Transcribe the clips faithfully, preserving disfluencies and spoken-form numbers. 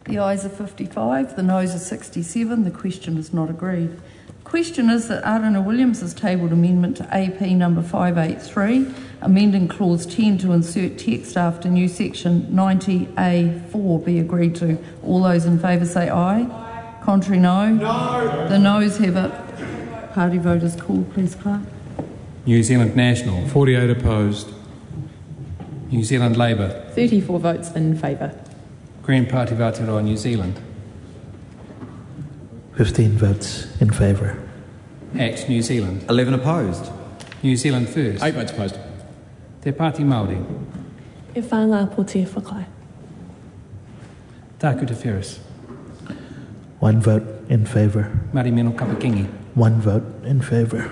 The ayes are fifty-five, the noes are sixty-seven. The question is not agreed. The question is that Aruna Williams has tabled amendment to A P number five eighty-three, amending clause ten to insert text after new section ninety A four be agreed to. All those in favour say aye. Aye. Contrary, no. No. The noes have it. Party vote is called, please, Clerk. New Zealand National. forty-eight opposed. New Zealand Labour. thirty-four votes in favour. Green Party of Aotearoa New Zealand. fifteen votes in favour. Act New Zealand. eleven opposed. New Zealand First. eight votes opposed. Te Pāti Māori. E whanga po te whakai. Tāku Te Wheres. One vote in favour. Mari Meno Kapakingi. One vote in favour.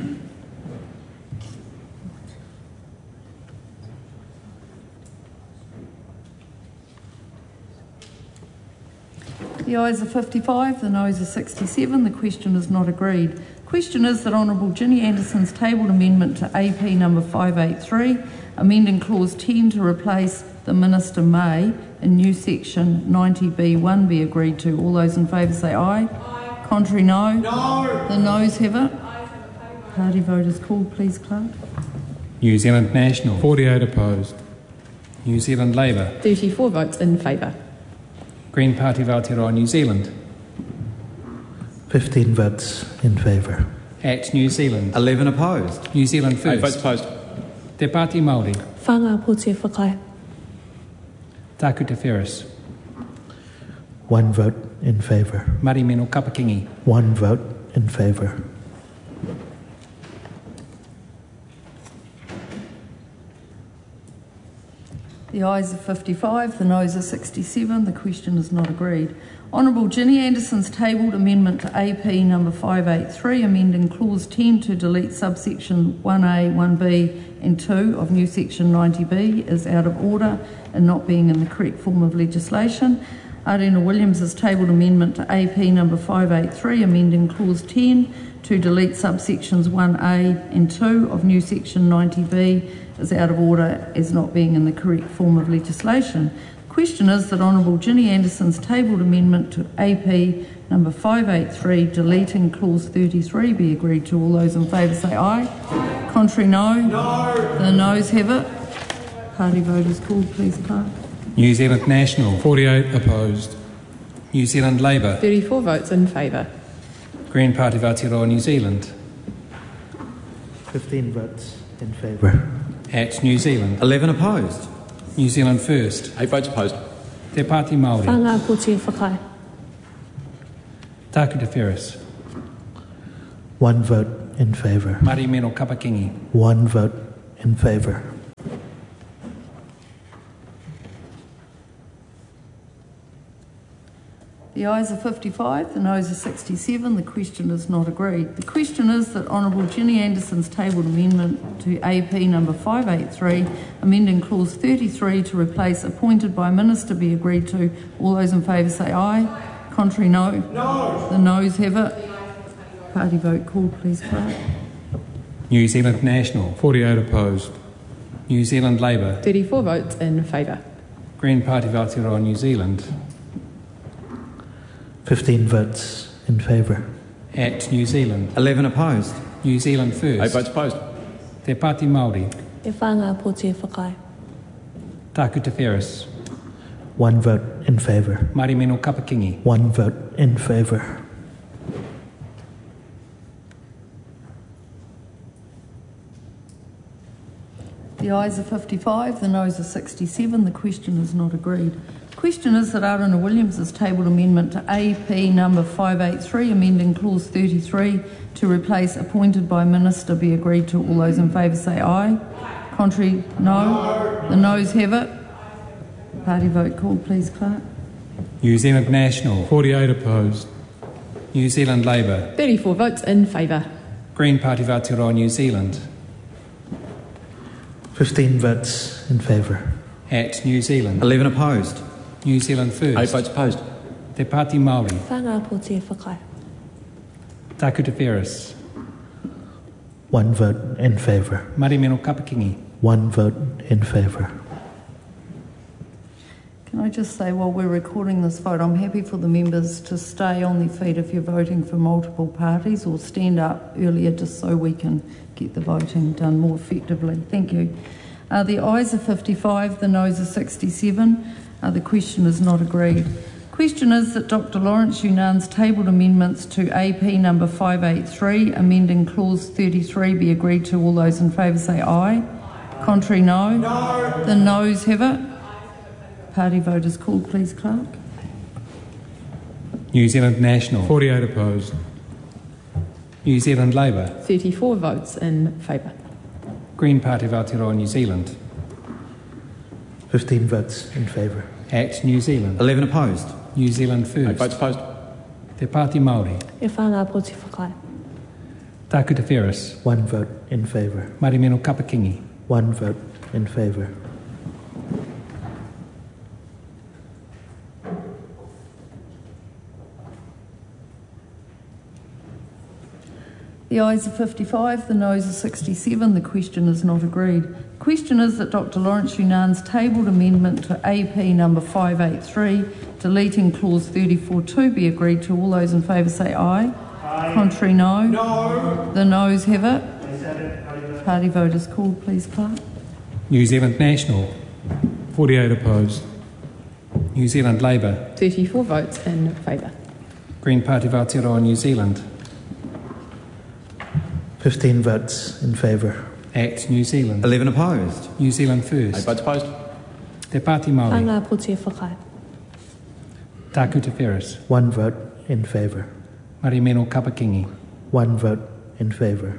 The ayes are fifty-five, the noes are sixty-seven. The question is not agreed. The question is that Honourable Ginny Anderson's tabled amendment to A P number five eighty-three, amending clause ten to replace the Minister may in new section ninety B one be agreed to. All those in favour say aye. Aye. Contrary, no. No. The noes have it. Party vote is called, please, Clerk. New Zealand National. forty-eight opposed. New Zealand Labour. thirty-four votes in favour. Green Party of Aotearoa New Zealand. fifteen votes in favour. Act New Zealand. eleven opposed. New Zealand eight votes First. opposed. Te Pāti Māori. Whanga po te whakai. Tāku Te Wheres. One vote in favour. Mari Meno Kapakingi. One vote in favour. The ayes are fifty-five, the noes are sixty-seven. The question is not agreed. Honourable Ginny Anderson's tabled amendment to A P number five eighty-three, amending clause ten to delete subsection one A, one B and two of new section ninety B is out of order and not being in the correct form of legislation. Aruna Williams has tabled amendment to A P number five eighty-three, amending clause ten to delete subsections one A and two of new section ninety B is out of order as not being in the correct form of legislation. The question is that Honourable Ginny Anderson's tabled amendment to A P number five eighty-three, deleting clause thirty-three, be agreed to. All those in favour say aye. Aye. Contrary, no. No. The noes have it. Party vote is called, please, Clerk. New Zealand National. forty-eight opposed. New Zealand Labour. thirty-four votes in favour. Green Party of Aotearoa New Zealand. fifteen votes in favour. Act New Zealand. eleven opposed. New Zealand First. eight votes opposed. Te Pāti Māori. Whanga po te whakai. Tāku Te Wheres. One vote in favour. Mari Meno Kapakingi. One vote in favour. The ayes are fifty-five, the noes are sixty-seven. The question is not agreed. The question is that Honourable Ginny Anderson's tabled amendment to A P number five eighty-three, amending clause thirty-three to replace appointed by Minister be agreed to. All those in favour say aye. Contrary, no. No. The noes have it. Party vote called, please, Clerk. New Zealand National. forty-eight opposed. New Zealand Labour. thirty-four votes in favour. Green Party of Aotearoa New Zealand. fifteen votes in favour. Act New Zealand. eleven opposed. New Zealand First. eight votes opposed. Te Pāti Māori. E whanga po te whakai. Tāku Te Wheres. One vote in favour. Mari Meno Kapakingi. One vote in favour. The ayes are fifty-five, the noes are sixty-seven. The question is not agreed. The question is that Aruna Williams has tabled amendment to A P number five eighty-three, amending clause thirty-three to replace appointed by Minister be agreed to. All those in favour say aye. Contrary, no. The noes have it. Party vote called, please, Clerk. New Zealand National. forty-eight opposed. New Zealand Labour. thirty-four votes in favour. Green Party of Aotearoa New Zealand. fifteen votes in favour. Act New Zealand. eleven opposed. New Zealand First. eight votes opposed. Te Pāti Māori. Whanga po te whakai. Tāku Te Wheres. One vote in favour. Mari Meno Kapakingi. One vote in favour. Can I just say, while we're recording this vote, I'm happy for the members to stay on their feet if you're voting for multiple parties, or stand up earlier just so we can get the voting done more effectively. Thank you. Uh, the ayes are fifty-five, the noes are sixty-seven. Uh, the question is not agreed. Question is that Doctor Lawrence Yunan's tabled amendments to A P number five eighty-three, amending clause thirty-three, be agreed to. All those in favour say aye. Contrary, no. No. The noes have it. Party vote is called, please, Clerk. New Zealand National. forty-eight opposed. New Zealand Labour. thirty-four votes in favour. Green Party of Aotearoa New Zealand. fifteen votes in favour. Act New Zealand. eleven opposed. New Zealand First. Votes opposed. Te Pāti Māori. E whanga po te whakae. Taku Te Whereas. One vote in favour. Mari Meno Kapakingi. One vote in favour. The ayes are fifty-five, the noes are sixty-seven. The question is not agreed. The question is that Doctor Lawrence Yunan's tabled amendment to A P number five eighty-three, deleting clause thirty-four two, be agreed to. All those in favour say aye. Aye. Contrary, no. No. The noes have it. Party vote is called, please, Clerk. New Zealand National. forty-eight opposed. New Zealand Labour. thirty-four votes in favour. Green Party of Aotearoa New Zealand. fifteen votes in favour. Act New Zealand. eleven opposed. New Zealand First. Votes opposed. Te Pāti Māori. Whanga po te whakae. Taku Te Whereas. One vote in favour. Mari Meno Kapakingi. One vote in favour.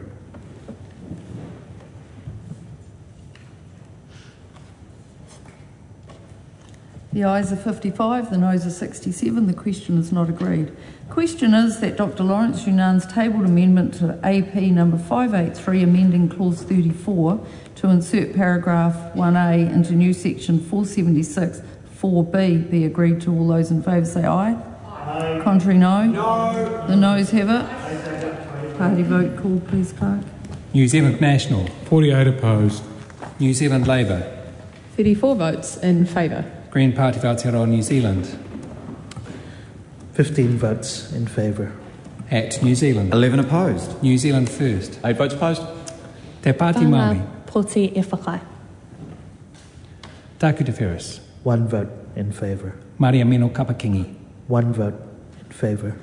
The ayes are fifty-five, the noes are sixty-seven. The question is not agreed. Question is that Doctor Lawrence Yunan's tabled amendment to A P number five eighty-three, amending clause thirty-four to insert paragraph one A into new section four seventy-six four B, be agreed to. All those in favour say aye. Aye. Contrary, no. No. The noes have it. Party vote called, please, Clerk. New Zealand National. forty-eight opposed. New Zealand Labour. thirty-four votes in favour. Green Party of Aotearoa New Zealand. fifteen votes in favour. Act New Zealand. eleven opposed. New Zealand First. Eight votes opposed. Te Pāti Māori. Whanga po te e whakae. Taku Te Whereas. One vote in favour. Maria Meno Kapakingi. One vote in favour.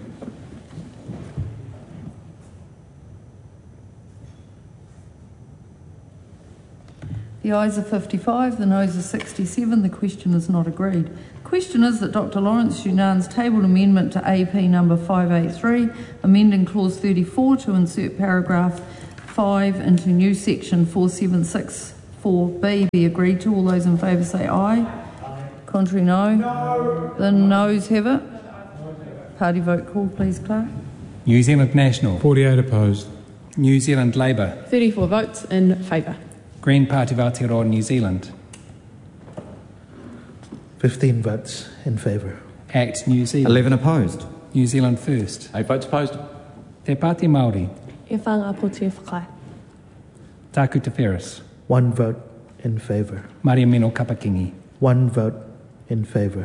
The ayes are fifty-five, the noes are sixty-seven. The question is not agreed. The question is that Doctor Lawrence Yunan's tabled amendment to A P number five eighty-three, amending clause thirty-four to insert paragraph five into new section four seventy-six four B, be agreed to. All those in favour say aye. Aye. Contrary, no. No. The noes have it. Party vote called, please, Clerk. New Zealand National. forty-eight opposed. New Zealand Labour. thirty-four votes in favour. Green Party of Aotearoa New Zealand. fifteen votes in favour. Act New Zealand. eleven opposed. New Zealand First. Eight votes opposed. Te Pāti Māori. E whanga po te whakae. Taku Te Whereas. One vote in favour. Maria Meno Kapakingi. One vote in favour.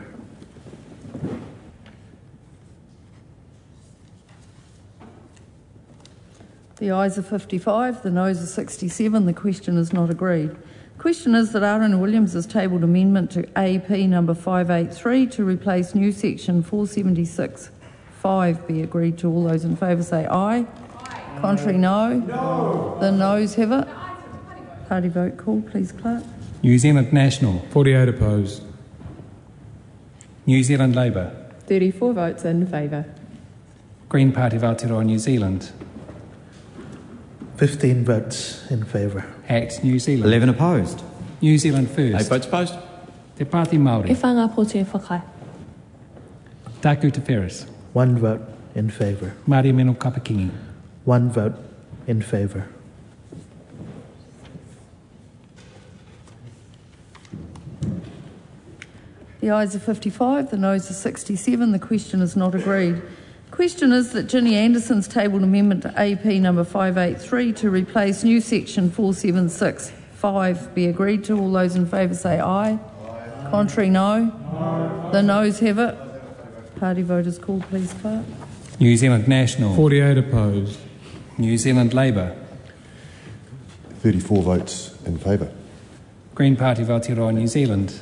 The ayes are fifty-five, the noes are sixty-seven. The question is not agreed. The question is that Aaron Williams has tabled amendment to A P number five eighty-three to replace new section four seventy-six five, be agreed to. All those in favour say aye. Aye. Contrary, no. No. The noes have it. Party vote called, please, Clerk. New Zealand National. forty-eight opposed. New Zealand Labour. thirty-four votes in favour. Green Party of Aotearoa New Zealand. fifteen votes in favour. Act New Zealand. eleven opposed. New Zealand Eight First. votes opposed. Te Pāti E Māori. whanga po te whakae. Taku Te Whereas. One vote in favour. Maria Meno Kapakingi. One vote in favour. The ayes are fifty-five, the noes are sixty-seven. The question is not agreed. The question is that Ginny Anderson's tabled amendment to A P number five eighty-three to replace new section four seventy-six five be agreed to. All those in favour say aye. Aye. Contrary, no. The noes have it. Party vote is called, please, Clerk. New Zealand National. forty-eight opposed. New Zealand Labour. thirty-four votes in favour. Green Party of Aotearoa New Zealand.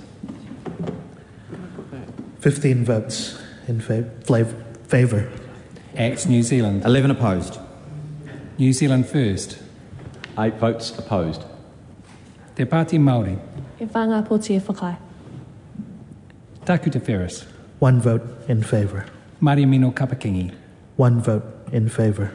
fifteen votes in fa- flav- favour. Act New Zealand. eleven opposed. New Zealand First. Eight votes opposed. Te Pāti Māori. E whanga poti e whakai. Taku Te Whereas. One vote in favour. Mariamino Kapakingi. One vote in favour.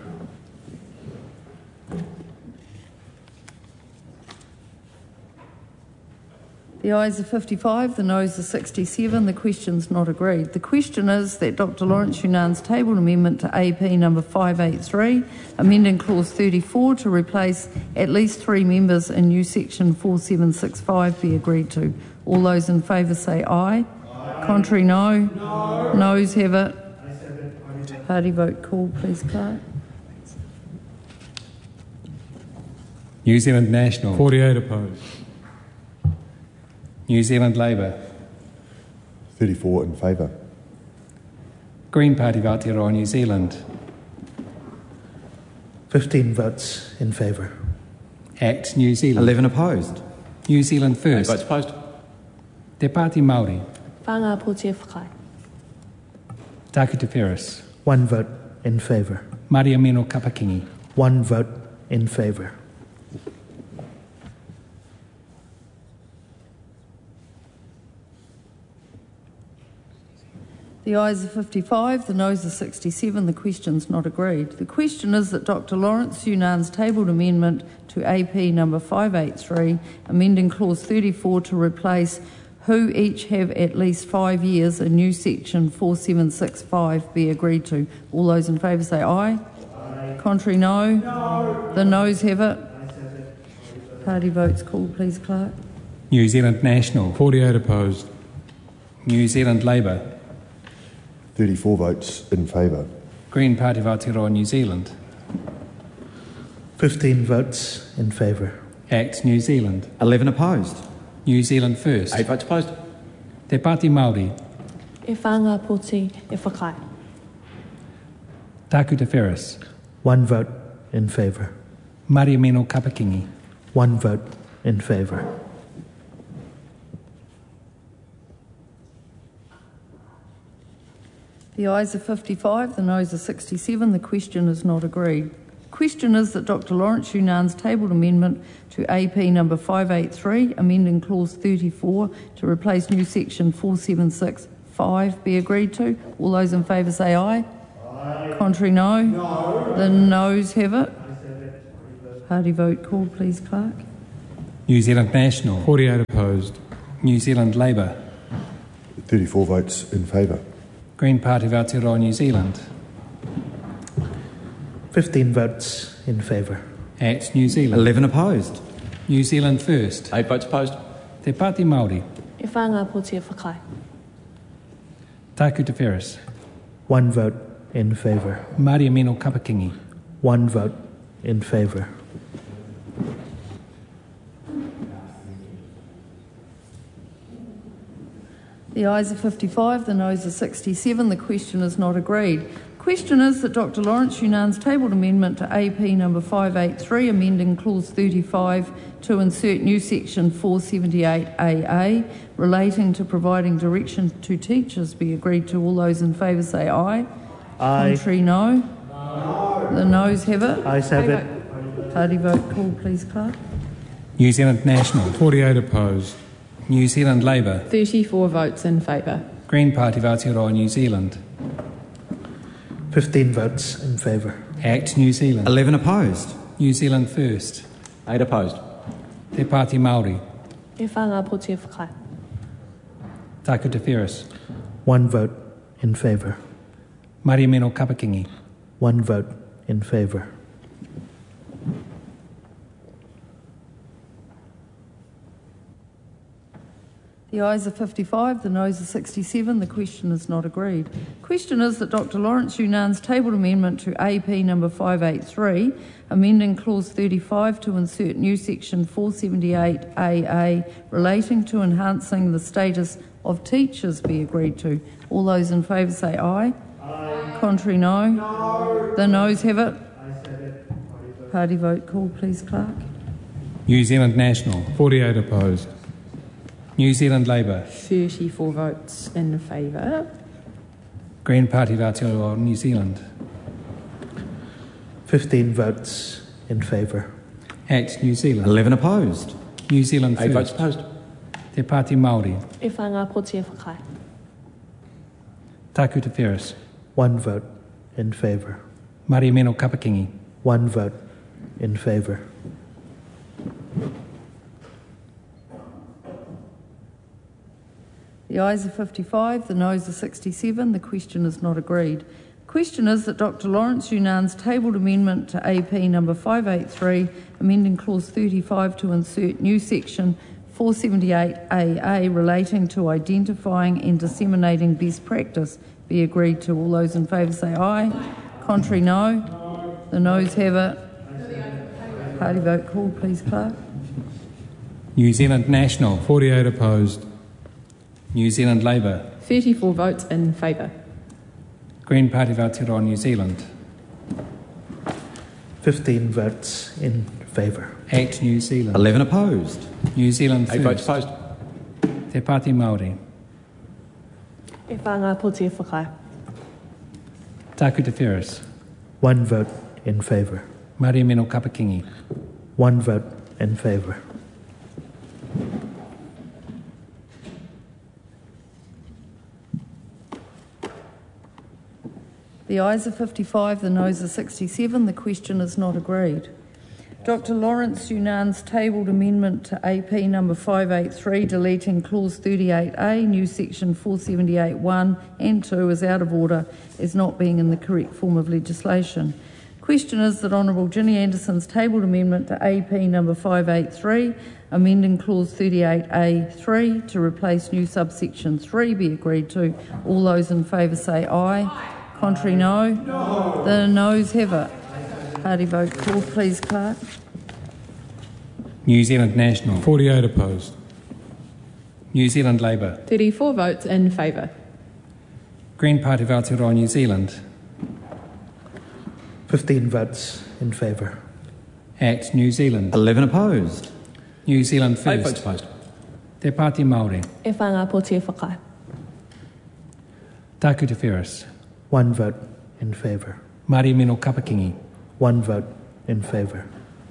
The ayes are fifty-five, the noes are sixty-seven. The question's not agreed. The question is that Doctor Lawrence Yunan's tabled amendment to A P number five eighty-three, amending clause thirty-four to replace at least three members in new section four seven six five be agreed to. All those in favour say aye. Aye. Contrary, no. No. Noes have it. Party vote called, please, Clerk. New Zealand National. forty-eight opposed. New Zealand Labour. thirty-four in favour. Green Party of Aotearoa New Zealand. fifteen votes in favour. Act New Zealand. eleven opposed. New Zealand Eight First. votes opposed. Te Pāti Māori. Whanga poti e whakai. Taku Te Whereas. One vote in favour. Mariamino Kapakingi. One vote in favour. The ayes are fifty-five, the noes are sixty-seven. The question's not agreed. The question is that Doctor Lawrence Yunan's tabled amendment to A P number five eighty-three, amending clause thirty-four to replace who each have at least five years in new section four seven six five be agreed to. All those in favour say aye. Aye. Contrary, no. No. The noes have it. Party votes called, please, Clerk. New Zealand National. forty-eight opposed. New Zealand Labour. thirty-four votes in favour. Green Party of Aotearoa New Zealand. fifteen votes in favour. Act New Zealand. eleven opposed. New Zealand First. Eight votes opposed. Te Pāti Māori. E whanga poti e whakai. Taku Te Whereas. One vote in favour. Mariamino Kapakingi. One vote in favour. The ayes are fifty-five, the noes are sixty-seven. The question is not agreed. The question is that Doctor Lawrence Yunan's tabled amendment to A P number five eighty-three, amending clause thirty-four to replace new section four seven six five be agreed to. All those in favour say aye. Aye. Contrary, no. No. The noes have it. Party vote called, please, Clerk. New Zealand National. forty-eight opposed. New Zealand Labour. thirty-four votes in favour. Green Party of Aotearoa New Zealand. fifteen votes in favour. Act New Zealand. eleven opposed. New Zealand First. Eight votes opposed. Te Pāti Māori. E whanga poti e whakai. Taku Te Whereas. One vote in favour. Mariamino Kapakingi. One vote in favour. The ayes are fifty-five, the noes are sixty-seven. The question is not agreed. The question is that Doctor Lawrence Yunan's tabled amendment to A P number five eighty-three, amending clause thirty-five to insert new section four seventy-eight A A relating to providing direction to teachers be agreed to. All those in favour say aye. Aye. Contrary, no. No. The noes have it. Ayes have it. Party vote called, please, Clerk. New Zealand National. forty-eight opposed. New Zealand Labour. thirty-four votes in favour. Green Party of Aotearoa New Zealand. fifteen votes in favour. Act New Zealand. eleven opposed. New Zealand First. Eight opposed. Te Pāti Māori. E whanga poti e whakai. Taku Te Whereas. One vote in favour. Mariamino Kapakingi. One vote in favour. The ayes are fifty-five, the noes are sixty-seven. The question is not agreed. The question is that Doctor Lawrence Yunan's tabled amendment to A P number five eighty-three, amending clause thirty-five to insert new section four seventy-eight A A relating to enhancing the status of teachers be agreed to. All those in favour say aye. Aye. Contrary, no. No. The noes have it. Party vote called, please, Clerk. New Zealand National. forty-eight opposed. New Zealand Labour. thirty-four votes in favour. Green Party of Aotearoa New Zealand. fifteen votes in favour. Act New Zealand. eleven opposed. New Zealand eight votes First. opposed. Te Pāti Māori. E whanga poti e whakae. Taku Te Whereas. One vote in favour. Maria Meno Kapakingi. One vote in favour. The ayes are fifty-five, the noes are sixty-seven. The question is not agreed. The question is that Doctor Lawrence Yunan's tabled amendment to A P number five eighty-three, amending clause thirty-five to insert new section four seventy-eight A A relating to identifying and disseminating best practice, be agreed to. All those in favour say aye. Contrary, no. The noes have it. Party vote called, please, Clerk. New Zealand National. forty-eight opposed. New Zealand Labour. thirty-four votes in favour. Green Party of Aotearoa New Zealand. fifteen votes in favour. Act New Zealand. eleven opposed. New Zealand eight votes First. opposed. Te Pāti Māori. E whanga poti e whakae. Taku Te Whereas. One vote in favour. Maria Meno Kapakingi. One vote in favour. The ayes are fifty-five, the noes are sixty-seven. The question is not agreed. Doctor Lawrence Yunan's tabled amendment to A P number five eighty-three, deleting clause thirty-eight A, new section four seventy-eight one and two, is out of order as not being in the correct form of legislation. Question is that Honourable Ginny Anderson's tabled amendment to A P number five eighty-three, amending clause thirty-eight A three to replace new subsection three, be agreed to. All those in favour say aye. Contrary, no. No. The noes have it. Party vote called, please, Clerk. New Zealand National. forty-eight opposed. New Zealand Labour. thirty-four votes in favour. Green Party of Aotearoa New Zealand. fifteen votes in favour. Act New Zealand. eleven opposed. New Zealand eight votes First. opposed. Te Pāti Māori. E whanga poti e whakae. Taku Te Whereas. One vote in favour. Maria Meno Kapakingi. One vote in favour.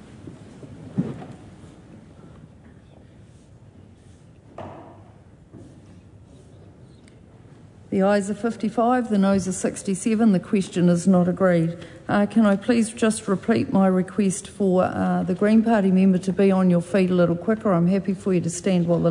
The ayes are fifty-five, the noes are sixty-seven. The question is not agreed. Uh, can I please just repeat my request for uh, the Green Party member to be on your feet a little quicker? I'm happy for you to stand while the